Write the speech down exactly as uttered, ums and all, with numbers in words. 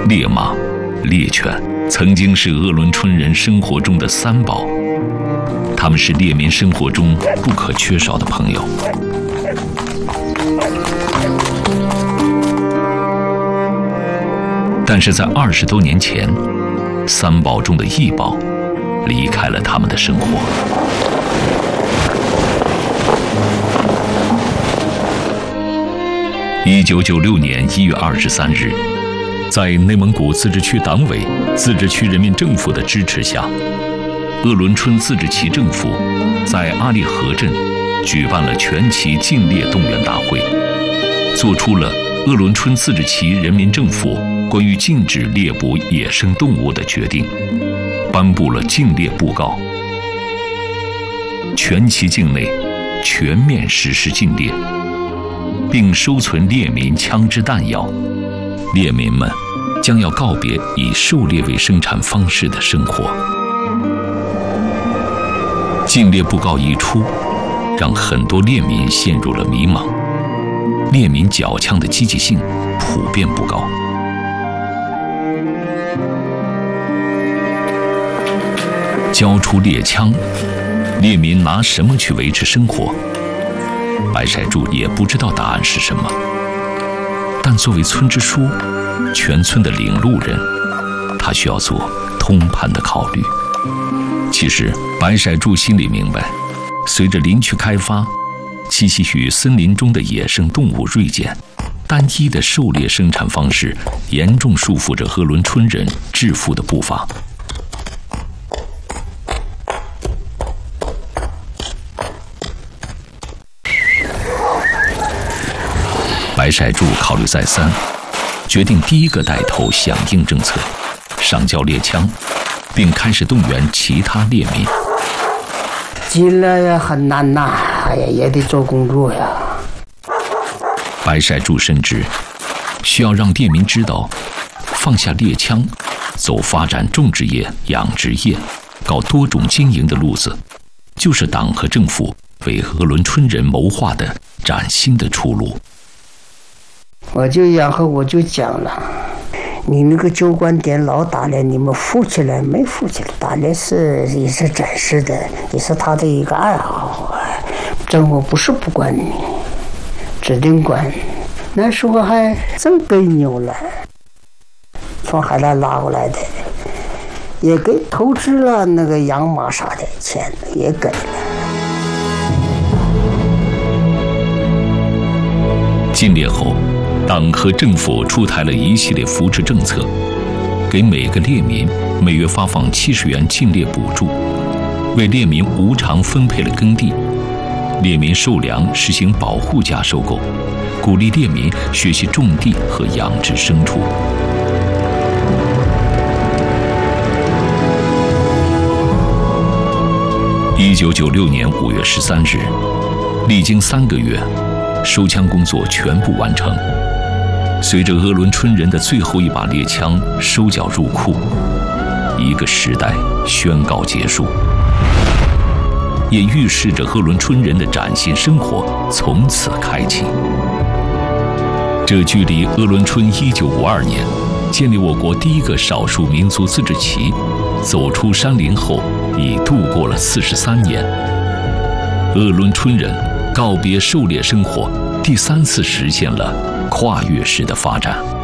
猎马、猎犬曾经是鄂伦春人生活中的三宝，他们是猎民生活中不可缺少的朋友。但是在二十多年前，三宝中的一宝离开了他们的生活。一九九六年一月二十三日，在内蒙古自治区党委、自治区人民政府的支持下，鄂伦春自治旗政府在阿力河镇举办了全旗禁猎动员大会，做出了鄂伦春自治旗人民政府关于禁止猎捕野生动物的决定，颁布了禁猎布告。全旗境内全面实施禁猎，并收存猎民枪支弹药，猎民们将要告别以狩猎为生产方式的生活。禁猎布告一出，让很多猎民陷入了迷茫，猎民缴枪的积极性普遍不高。交出猎枪，猎民拿什么去维持生活？白晒柱也不知道答案是什么，但作为村支书，全村的领路人，他需要做通盘的考虑。其实白晒柱心里明白，随着林区开发，栖息于森林中的野生动物锐减，单一的狩猎生产方式严重束缚着鄂伦春人致富的步伐。白晒柱考虑再三，决定第一个带头响应政策，上交猎枪，并开始动员其他猎民。 进来也很难呐，哎呀，也得做工作呀。 白晒柱深知，需要让猎民知道，放下猎枪，走发展种植业、养殖业、搞多种经营的路子，就是党和政府为鄂伦春人谋划的崭新的出路。 我就然后我就讲了，你那个酒馆店老打猎，你们富起来没富起来？打猎是也是真实的，也是他的一个爱好。政府不是不管你，指定管。那时候还真给牛了，从海南拉过来的，也给投资了那个养马啥的钱也给了。 禁猎后，党和政府出台了一系列扶持政策，给每个猎民每月发放七十元禁猎补助，为猎民无偿分配了耕地，猎民受粮实行保护价收购，鼓励猎民学习种地和养殖牲畜。一九九六年五月十三日，历经三个月，收枪工作全部完成。随着鄂伦春人的最后一把猎枪收缴入库，一个时代宣告结束，也预示着鄂伦春人的崭新生活从此开启。这距离鄂伦春一九五二年建立我国第一个少数民族自治旗走出山林后，已度过了四十三年。鄂伦春人告别狩猎生活，第三次实现了跨越式的发展。